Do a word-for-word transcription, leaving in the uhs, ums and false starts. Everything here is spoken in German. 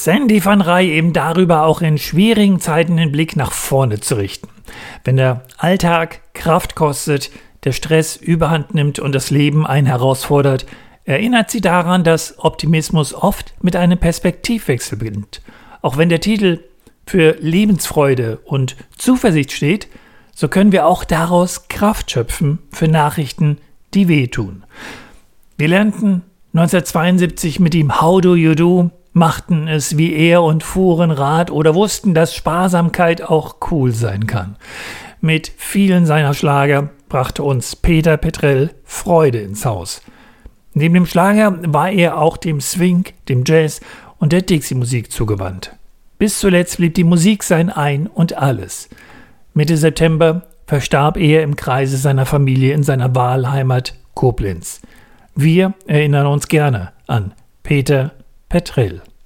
Sandy van Rij eben darüber, auch in schwierigen Zeiten den Blick nach vorne zu richten. Wenn der Alltag Kraft kostet, der Stress überhand nimmt und das Leben einen herausfordert, erinnert sie daran, dass Optimismus oft mit einem Perspektivwechsel beginnt. Auch wenn der Titel für Lebensfreude und Zuversicht steht, so können wir auch daraus Kraft schöpfen für Nachrichten, die wehtun. Wir lernten neunzehnhundertzweiundsiebzig mit ihm How Do You Do, machten es wie er und fuhren Rad oder wussten, dass Sparsamkeit auch cool sein kann. Mit vielen seiner Schlager brachte uns Peter Petrell Freude ins Haus. Neben dem Schlager war er auch dem Swing, dem Jazz und der Dixie-Musik zugewandt. Bis zuletzt blieb die Musik sein Ein und Alles. Mitte September verstarb er im Kreise seiner Familie in seiner Wahlheimat Koblenz. Wir erinnern uns gerne an Peter Petrell.